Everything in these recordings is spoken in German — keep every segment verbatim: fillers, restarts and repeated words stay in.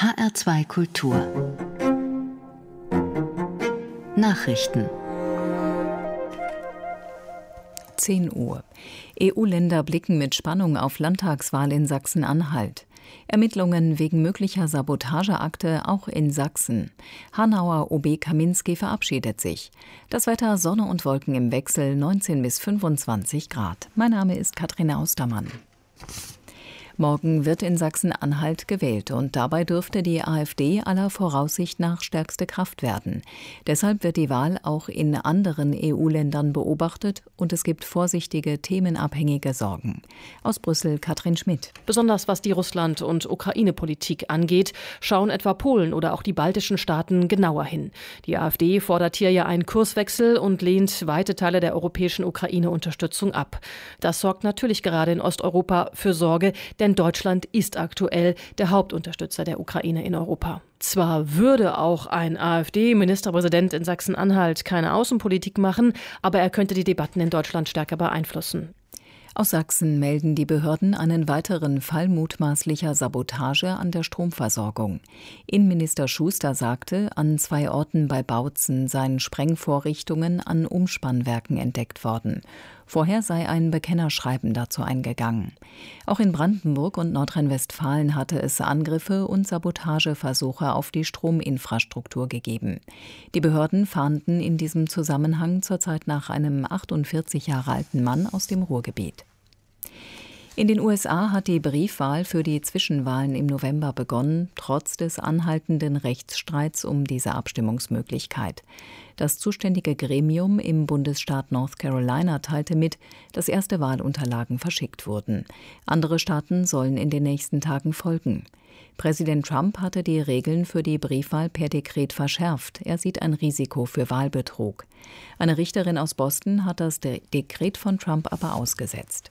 H R zwei Kultur Nachrichten zehn Uhr. E U-Länder blicken mit Spannung auf Landtagswahl in Sachsen-Anhalt. Ermittlungen wegen möglicher Sabotageakte auch in Sachsen. Hanauer O B Kaminski verabschiedet sich. Das Wetter: Sonne und Wolken im Wechsel, neunzehn bis fünfundzwanzig Grad. Mein Name ist Katharina Ostermann. Morgen wird in Sachsen-Anhalt gewählt und dabei dürfte die AfD aller Voraussicht nach stärkste Kraft werden. Deshalb wird die Wahl auch in anderen E U-Ländern beobachtet und es gibt vorsichtige, themenabhängige Sorgen. Aus Brüssel Katrin Schmidt. Besonders was die Russland- und Ukraine-Politik angeht, schauen etwa Polen oder auch die baltischen Staaten genauer hin. Die AfD fordert hier ja einen Kurswechsel und lehnt weite Teile der europäischen Ukraine-Unterstützung ab. Das sorgt natürlich gerade in Osteuropa für Sorge, denn Deutschland ist aktuell der Hauptunterstützer der Ukraine in Europa. Zwar würde auch ein AfD-Ministerpräsident in Sachsen-Anhalt keine Außenpolitik machen, aber er könnte die Debatten in Deutschland stärker beeinflussen. Aus Sachsen melden die Behörden einen weiteren Fall mutmaßlicher Sabotage an der Stromversorgung. Innenminister Schuster sagte, an zwei Orten bei Bautzen seien Sprengvorrichtungen an Umspannwerken entdeckt worden. Vorher sei ein Bekennerschreiben dazu eingegangen. Auch in Brandenburg und Nordrhein-Westfalen hatte es Angriffe und Sabotageversuche auf die Strominfrastruktur gegeben. Die Behörden fahnden in diesem Zusammenhang zurzeit nach einem achtundvierzig Jahre alten Mann aus dem Ruhrgebiet. In den U S A hat die Briefwahl für die Zwischenwahlen im November begonnen, trotz des anhaltenden Rechtsstreits um diese Abstimmungsmöglichkeit. Das zuständige Gremium im Bundesstaat North Carolina teilte mit, dass erste Wahlunterlagen verschickt wurden. Andere Staaten sollen in den nächsten Tagen folgen. Präsident Trump hatte die Regeln für die Briefwahl per Dekret verschärft. Er sieht ein Risiko für Wahlbetrug. Eine Richterin aus Boston hat das De- Dekret von Trump aber ausgesetzt.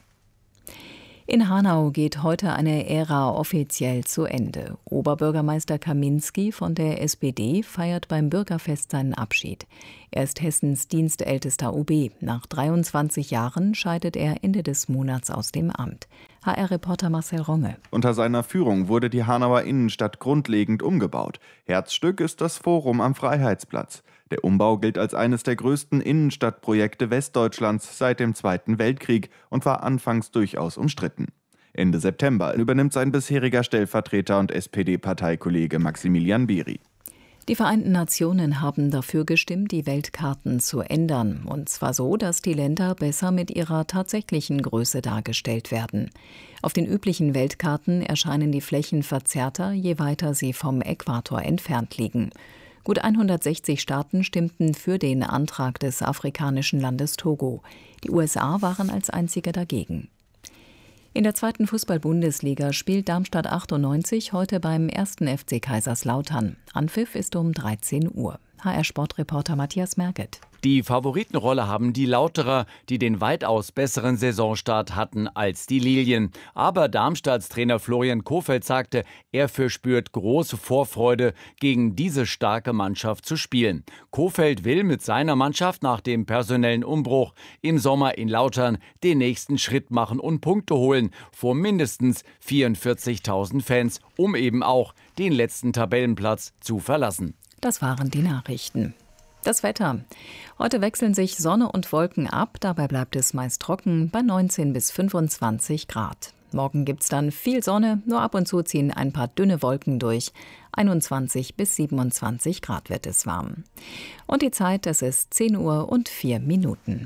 In Hanau geht heute eine Ära offiziell zu Ende. Oberbürgermeister Kaminski von der S P D feiert beim Bürgerfest seinen Abschied. Er ist Hessens dienstältester O B. Nach dreiundzwanzig Jahren scheidet er Ende des Monats aus dem Amt. H R-Reporter Marcel Ronge. Unter seiner Führung wurde die Hanauer Innenstadt grundlegend umgebaut. Herzstück ist das Forum am Freiheitsplatz. Der Umbau gilt als eines der größten Innenstadtprojekte Westdeutschlands seit dem Zweiten Weltkrieg und war anfangs durchaus umstritten. Ende September übernimmt sein bisheriger Stellvertreter und S P D-Parteikollege Maximilian Beri. Die Vereinten Nationen haben dafür gestimmt, die Weltkarten zu ändern. Und zwar so, dass die Länder besser mit ihrer tatsächlichen Größe dargestellt werden. Auf den üblichen Weltkarten erscheinen die Flächen verzerrter, je weiter sie vom Äquator entfernt liegen. Gut hundertsechzig Staaten stimmten für den Antrag des afrikanischen Landes Togo. Die U S A waren als einzige dagegen. In der zweiten Fußball-Bundesliga spielt Darmstadt achtundneunzig heute beim ersten F C Kaiserslautern. Anpfiff ist um dreizehn Uhr. H R-Sportreporter Matthias Merget. Die Favoritenrolle haben die Lauterer, die den weitaus besseren Saisonstart hatten als die Lilien. Aber Darmstadts Trainer Florian Kohfeldt sagte, er verspürt große Vorfreude, gegen diese starke Mannschaft zu spielen. Kohfeldt will mit seiner Mannschaft nach dem personellen Umbruch im Sommer in Lautern den nächsten Schritt machen und Punkte holen vor mindestens vierundvierzigtausend Fans, um eben auch den letzten Tabellenplatz zu verlassen. Das waren die Nachrichten. Das Wetter. Heute wechseln sich Sonne und Wolken ab, dabei bleibt es meist trocken bei neunzehn bis fünfundzwanzig Grad. Morgen gibt's dann viel Sonne, nur ab und zu ziehen ein paar dünne Wolken durch. einundzwanzig bis siebenundzwanzig Grad wird es warm. Und die Zeit, es ist zehn Uhr und vier Minuten.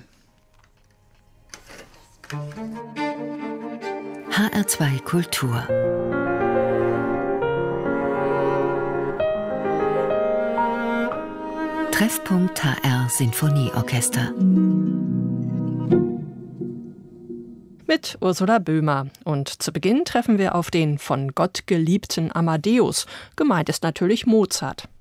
H R zwei Kultur Treffpunkt H R Sinfonieorchester mit Ursula Böhmer. Und zu Beginn treffen wir auf den von Gott geliebten Amadeus. Gemeint ist natürlich Mozart.